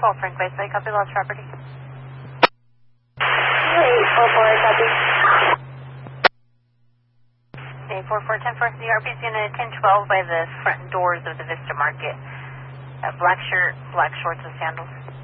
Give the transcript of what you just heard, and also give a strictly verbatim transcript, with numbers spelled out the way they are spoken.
twelve, Frank Wayside, copy, lost property. eight four four, copy. eight four four ten four, the R P's unit ten twelve by the front doors of the Vista Market. Uh, black shirt, black shorts and sandals.